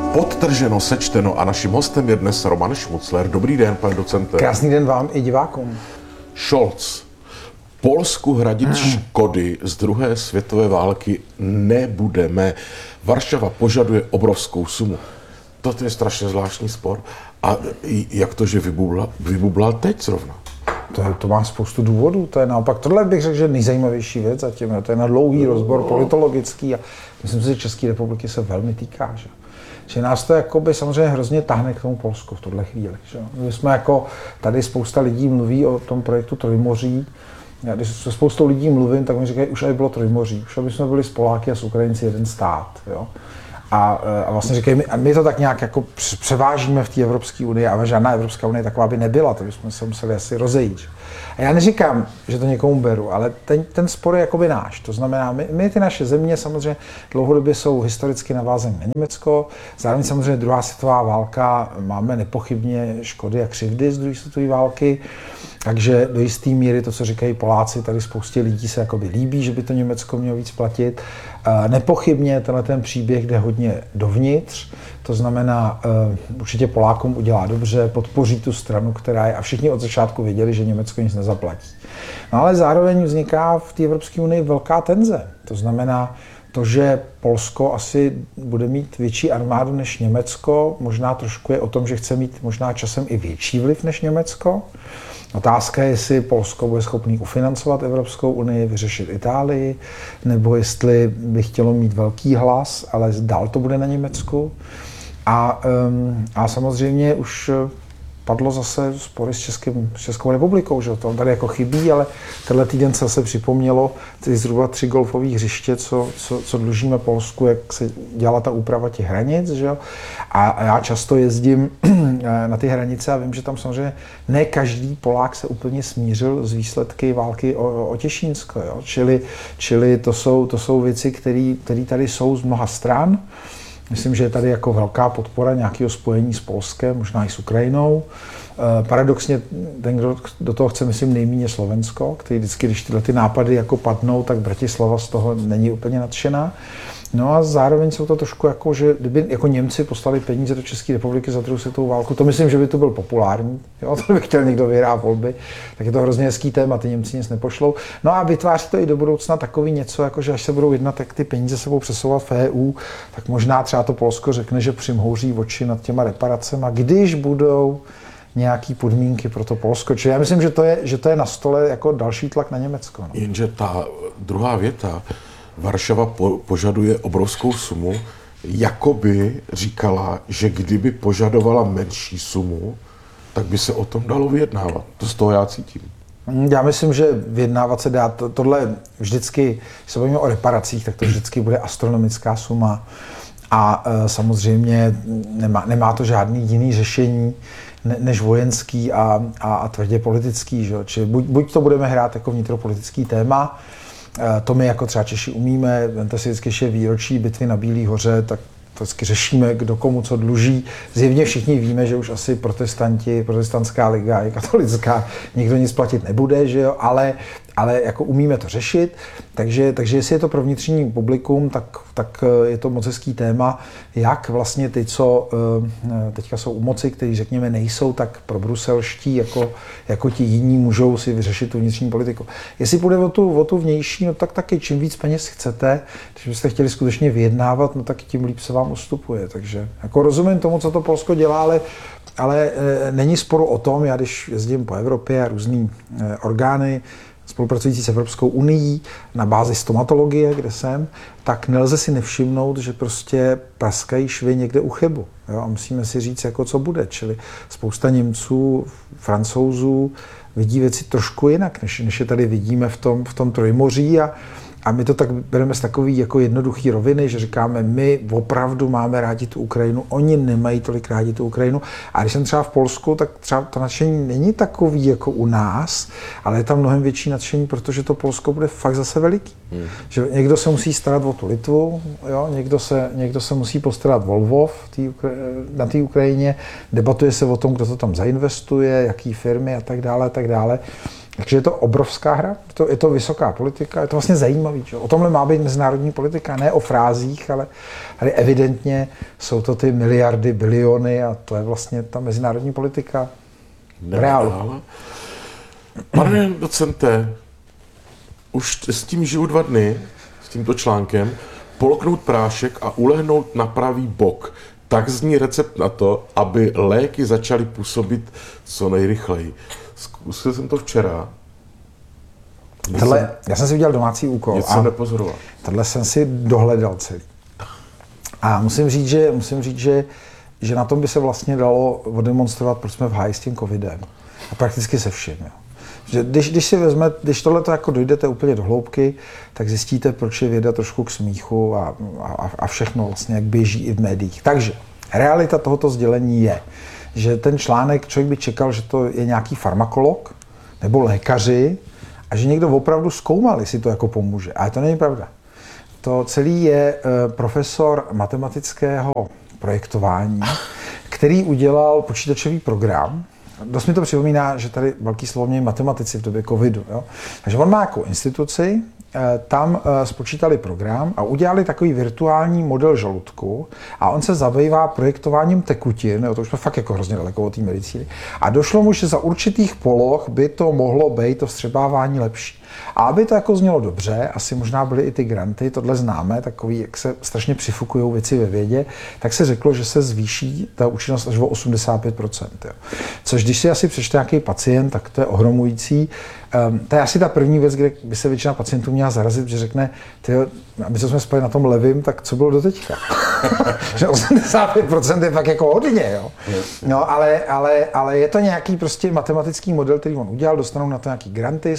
Podtrženo, sečteno a naším hostem je dnes Roman Šmucler. Dobrý den, pane docente. Krásný den vám i divákům. Scholz. Polsku hradit škody z druhé světové války nebudeme. Varšava požaduje obrovskou sumu. Toto je strašně zvláštní spor. A jak to, že vybublal teď zrovna? To má spoustu důvodů, to je naopak, tohle bych řekl, že nejzajímavější věc zatím, to je na dlouhý rozbor politologický a myslím si, že České republiky se velmi týká, že nás to jakoby samozřejmě hrozně tahne k tomu Polsku v tuhle chvíli, že? My jsme jako, tady spousta lidí mluví o tom projektu Trojmoří, já když se spoustou lidí mluvím, tak mi říkají, už aby bylo Trojmoří, už aby jsme byli s Poláky a s Ukrajinci jeden stát, jo? A vlastně říkají, my to tak nějak jako převážíme v té Evropské unii, ale žádná Evropská unie taková by nebyla, to bychom se museli asi rozejít. A já neříkám, že to někomu beru, ale ten spor je jakoby náš. To znamená, my ty naše země samozřejmě dlouhodobě jsou historicky navázané na Německo, zároveň samozřejmě druhá světová válka, máme nepochybně škody a křivdy z druhé světové války, takže do jisté míry to, co říkají Poláci, tady spoustě lidí se jakoby líbí, že by to Německo mělo víc platit. Nepochybně ten příběh jde hodně dovnitř, to znamená, určitě Polákům udělá dobře, podpoří tu stranu, která je, a všichni od začátku věděli, že Německo nic nezaplatí. No ale zároveň vzniká v té Evropské unii velká tenze, to znamená, to, že Polsko asi bude mít větší armádu než Německo, možná trošku je o tom, že chce mít možná časem i větší vliv než Německo. Otázka je, jestli Polsko bude schopný ufinancovat Evropskou unii, vyřešit Itálii, nebo jestli by chtělo mít velký hlas, ale dál to bude na Německu. A samozřejmě už padlo zase spory s Českou republikou, že to tady jako chybí, ale tenhle týden se zase připomnělo ty zhruba 3 golfové hřiště, co dlužíme Polsku, jak se dělala ta úprava těch hranic, že jo. A já často jezdím na ty hranice a vím, že tam samozřejmě ne každý Polák se úplně smířil s výsledky války o Těšínsko, jo. Čili to jsou věci, které tady jsou z mnoha stran. Myslím, že je tady jako velká podpora nějakého spojení s Polskem, možná i s Ukrajinou. Paradoxně ten, kdo do toho chce, myslím, nejméně Slovensko, který vždycky, když tyhle ty nápady jako padnou, tak Bratislava z toho není úplně nadšená. No a zároveň jsou to trošku jako, že kdyby jako Němci poslali peníze do České republiky za druhou světovou válku, to myslím, že by to byl populární, jo, to by chtěl někdo vyhrát volby, tak je to hrozně hezký téma, ty Němci nic nepošlou. No a vytváří to i do budoucna takový něco, jako že až se budou jednat, tak ty peníze se budou přesouvat v EU, tak možná třeba to Polsko řekne, že přimhouří oči nad těma reparacemi, když budou nějaký podmínky pro to Polsko. Čili já myslím, že to je na stole jako další tlak na Německo. No. Jenže ta druhá věta, Varšava požaduje obrovskou sumu, jakoby říkala, že kdyby požadovala menší sumu, tak by se o tom dalo vyjednávat. To z toho já cítím. Já myslím, že vyjednávat se dá. Tohle vždycky, když se bavíme o reparacích, tak to vždycky bude astronomická suma. A samozřejmě nemá to žádný jiný řešení než vojenský a tvrdě politický. Že? Čili buď to budeme hrát jako vnitropolitický téma, to my jako třeba Češi umíme, vemte si vždycky, je výročí bitvy na Bílý hoře, tak to vždycky řešíme, kdo komu co dluží. Zjevně všichni víme, že už asi protestantská liga i katolická, nikdo nic platit nebude, že jo? Ale jako umíme to řešit, takže jestli je to pro vnitřní publikum, tak je to moc hezký téma, jak vlastně ty, co teďka jsou u moci, kteří řekněme nejsou tak pro bruselští, jako ti jiní můžou si vyřešit tu vnitřní politiku. Jestli půjde o tu vnější, no tak taky čím víc peněz chcete, když byste chtěli skutečně vyjednávat, no tak tím líp se vám ustupuje. Takže jako rozumím tomu, co to Polsko dělá, ale není sporu o tom, já když jezdím po Evropě a různý orgány, spolupracující s Evropskou unií na bázi stomatologie, kde jsem, tak nelze si nevšimnout, že prostě praskají švy někde u chybu. Jo? A musíme si říct, jako co bude. Čili spousta Němců, Francouzů vidí věci trošku jinak, než je tady vidíme v tom Trojmoří. A my to tak bereme z takový jako jednoduchý roviny, že říkáme, my opravdu máme rádi tu Ukrajinu, oni nemají tolik rádi tu Ukrajinu. A když jsem třeba v Polsku, tak třeba to nadšení není takový jako u nás, ale je tam mnohem větší nadšení, protože to Polsko bude fakt zase veliký. Že někdo se musí starat o tu Litvu, jo? Někdo se musí postarat o Lvov na té Ukrajině, debatuje se o tom, kdo to tam zainvestuje, jaký firmy a tak dále, a tak dále. Takže je to obrovská hra, je to vysoká politika, je to vlastně zajímavý. Že? O tomhle má být mezinárodní politika, ne o frázích, ale evidentně jsou to ty miliardy, biliony a to je vlastně ta mezinárodní politika v reálu. Pane docente, už s tím žiju 2 dny, s tímto článkem, polknout prášek a ulehnout na pravý bok. Tak zní recept na to, aby léky začaly působit co nejrychleji. Zkusil jsem to včera. Já jsem si udělal domácí úkol. Něco nepozoroval. Tohle jsem si dohledal celý. A musím říct, že na tom by se vlastně dalo odemonstrovat, proč jsme v háji s tím covidem. A prakticky se vším. Jo. Že když tohle jako dojdete úplně do hloubky, tak zjistíte, proč je věda trošku k smíchu a všechno vlastně, jak běží i v médiích. Takže realita tohoto sdělení je, že ten článek člověk by čekal, že to je nějaký farmakolog nebo lékaři a že někdo opravdu zkoumal, jestli to jako pomůže. Ale to není pravda. To celý je profesor matematického projektování, který udělal počítačový program. Dost mi to připomíná, že tady velký slovo měli matematici v době covidu. Jo? Takže on má jako instituci, tam spočítali program a udělali takový virtuální model žaludku a on se zabývá projektováním tekutin, jo, to už jsme fakt jako hrozně daleko od té medicíny, a došlo mu, že za určitých poloh by to mohlo být to vstřebávání lepší. A aby to jako znělo dobře, asi možná byly i ty granty, tohle známe, takový, jak se strašně přifukujou věci ve vědě, tak se řeklo, že se zvýší ta účinnost až o 85%. Jo. Což když si asi přečte nějaký pacient, tak to je ohromující. To je asi ta první věc, kde by se většina pacientů měla zarazit, že řekne, my jsme spali na tom levým, tak co bylo doteďka? Že 85% je fakt jako hodně, jo. No, ale je to nějaký prostě matematický model, který on udělal, dostanou na to nějaký granty,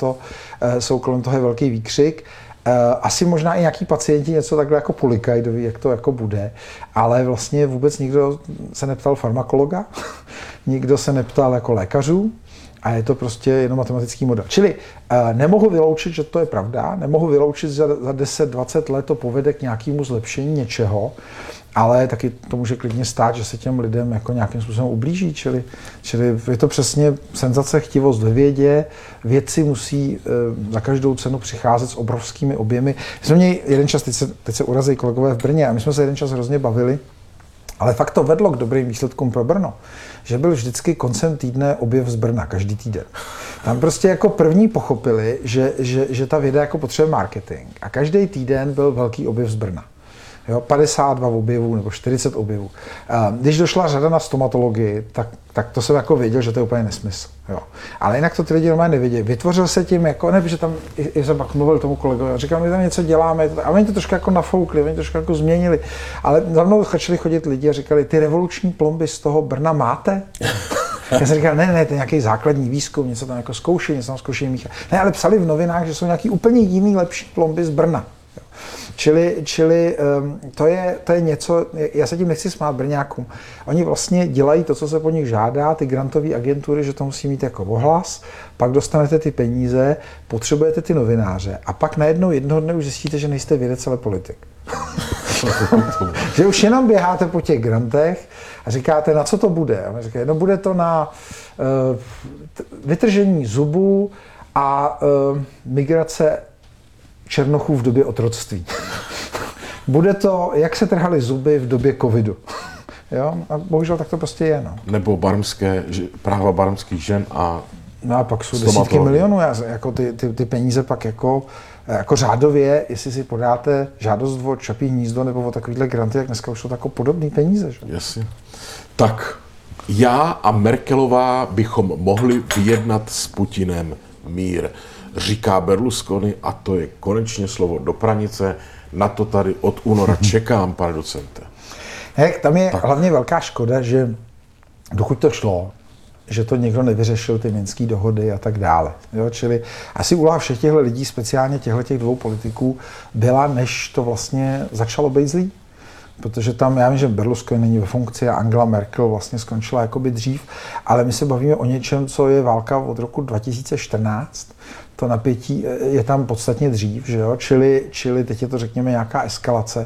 jsou kolem toho velký výkřik. Asi možná i nějaký pacienti něco takhle jako polikají, kdo ví, jak to jako bude, ale vlastně vůbec nikdo se neptal farmakologa, nikdo se neptal jako lékařů, a je to prostě jenom matematický model. Čili nemohu vyloučit, že to je pravda, nemohu vyloučit, že za 10-20 let to povede k nějakému zlepšení něčeho, ale taky to může klidně stát, že se těm lidem jako nějakým způsobem ublíží, čili je to přesně senzace, chtivost ve vědě, vědci musí za každou cenu přicházet s obrovskými objemy. My jsme měli jeden čas, teď se urazí kolegové v Brně, a my jsme se jeden čas hrozně bavili, ale fakt to vedlo k dobrým výsledkům pro Brno, že byl vždycky koncem týdne objev z Brna, každý týden. Tam prostě jako první pochopili, že ta věda jako potřebuje marketing a každý týden byl velký objev z Brna. Jo, 52 objevů nebo 40 objevů. Když došla řada na stomatologii, tak to jsem jako věděl, že to je úplně nesmysl. Jo. Ale jinak to ty lidi normálně nevěděli. Vytvořil se tím jako, ne, protože tam jsem pak mluvil tomu kolegovi a říkal, my tam něco děláme, a oni to trošku jako nafoukli, oni to trošku jako změnili. Ale za mnou začali chodit lidi a říkali, ty revoluční plomby z toho Brna máte? Já jsem říkal, ne, to je nějaký základní výzkum, něco tam jako zkouší, něco tam zkouší míchat. Ne, ale psali v novinách, že jsou nějaký úplně jiný lepší plomby z Brna. Čili to je něco, já se tím nechci smát Brňákům. Oni vlastně dělají to, co se po nich žádá, ty grantové agentury, že to musí mít jako ohlas, pak dostanete ty peníze, potřebujete ty novináře a pak najednou jednoho dne už zjistíte, že nejste vědec, ale politik. Že už jenom běháte po těch grantech a říkáte, na co to bude. A on říká, no bude to na vytržení zubů a migrace černochů v době otroctví. Bude to, jak se trhaly zuby v době covidu. Jo? A bohužel tak to prostě je. No. Nebo práva barmských žen a no a pak jsou desítky milionů. Jako ty peníze pak jako řádově, jestli si podáte žádost o Čapí hnízdo nebo o takovýhle granty, jak dneska už jsou takové podobné peníze. Že? Jasně. Tak já a Merkelová bychom mohli vyjednat s Putinem mír, říká Berlusconi, a to je konečně slovo do pranice. Na to tady od února čekám, pane docente. Tam je hlavně velká škoda, že dokud to šlo, že to někdo nevyřešil, ty minské dohody a tak dále. Jo, čili asi úloha všech těchto lidí, speciálně těchto dvou politiků, byla, než to vlastně začalo být zlý. Protože tam, já vím, že Berlusconi není ve funkci a Angela Merkel vlastně skončila jakoby dřív, ale my se bavíme o něčem, co je válka od roku 2014. To napětí je tam podstatně dřív, že jo? Čili teď je to, řekněme, nějaká eskalace.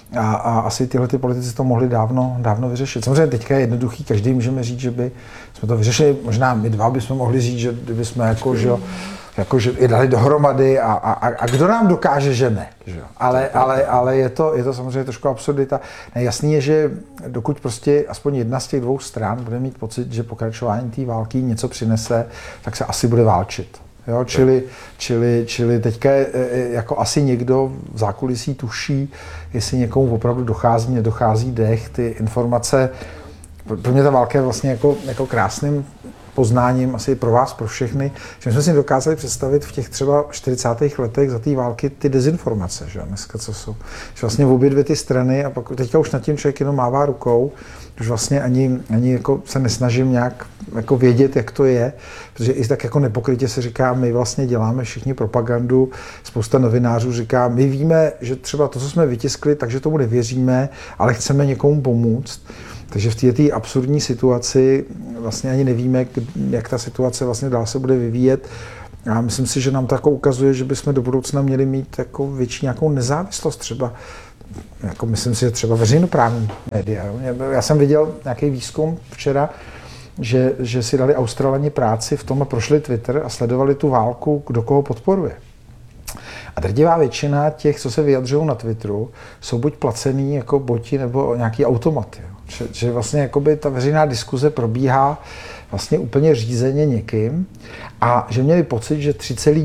A asi tyhle ty politici to mohli dávno vyřešit. Samozřejmě teďka je jednoduchý, každý můžeme říct, že by jsme to vyřešili, možná my dva bychom mohli říct, že kdyby jsme že je dali dohromady a kdo nám dokáže, že ne. Že? Ale je to samozřejmě trošku absurdita. Jasný je, že dokud prostě aspoň jedna z těch dvou stran bude mít pocit, že pokračování té války něco přinese, tak se asi bude válčit. Jo? Čili teďka jako asi někdo v zákulisí tuší, jestli někomu opravdu dochází, nedochází dech, ty informace. Pro mě ta válka je vlastně jako krásným poznáním asi pro vás, pro všechny, že jsme si dokázali představit v těch třeba 40. letech za té války ty dezinformace, že dneska co jsou. Že vlastně v obě dvě ty strany a pak teďka už nad tím člověk jenom mává rukou, už vlastně ani jako se nesnažím nějak jako vědět, jak to je, protože i tak jako nepokrytě se říká, my vlastně děláme všichni propagandu, spousta novinářů říká, my víme, že třeba to, co jsme vytiskli, takže tomu nevěříme, ale chceme někomu pomoct. Takže v této absurdní situaci vlastně ani nevíme, jak ta situace vlastně dál se bude vyvíjet. A myslím si, že nám to jako ukazuje, že bychom do budoucna měli mít jako větší nějakou nezávislost třeba. Jako myslím si, že třeba veřejnoprávní média. Já jsem viděl nějaký výzkum včera, že si dali Australani práci v tom a prošli Twitter a sledovali tu válku, kdo koho podporuje. A drtivá většina těch, co se vyjadřují na Twitteru, jsou buď placený jako boti nebo nějaký automaty. Že vlastně jakoby ta veřejná diskuze probíhá vlastně úplně řízeně někým a že měli pocit, že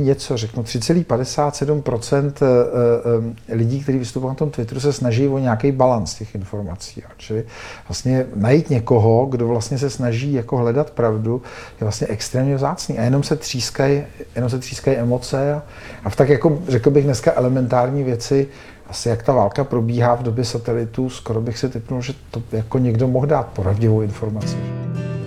3,57% lidí, kteří vystupují na tom Twitteru, se snaží o nějaký balans těch informací. Čili vlastně najít někoho, kdo vlastně se snaží jako hledat pravdu, je vlastně extrémně vzácný a jenom se třískají emoce a v tak jako řekl bych dneska elementární věci, asi jak ta válka probíhá v době satelitů, skoro bych si tipnul, že to jako někdo mohl dát pravdivou informaci.